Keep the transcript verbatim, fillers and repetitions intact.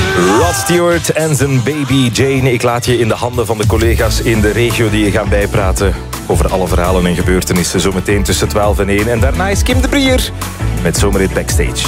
Rod Stewart en zijn baby Jane. Ik laat je in de handen van de collega's in de regio die je gaan bijpraten over alle verhalen en gebeurtenissen. Zometeen tussen twaalf en één. En daarna is Kim de Brier met Zomerhit Backstage.